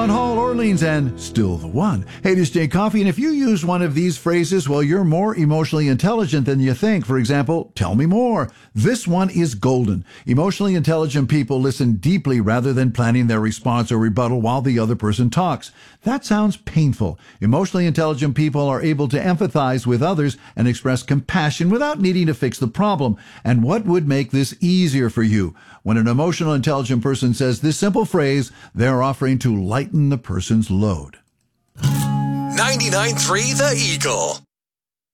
John Hall, Orleans, and still the one. Hey, this is Jay Coffey, and if you use one of these phrases, well, you're more emotionally intelligent than you think. For example, tell me more. This one is golden. Emotionally intelligent people listen deeply rather than planning their response or rebuttal while the other person talks. That sounds painful. Emotionally intelligent people are able to empathize with others and express compassion without needing to fix the problem. And what would make this easier for you? When an emotional intelligent person says this simple phrase, they're offering to lighten the person's load. 99.3 The Eagle.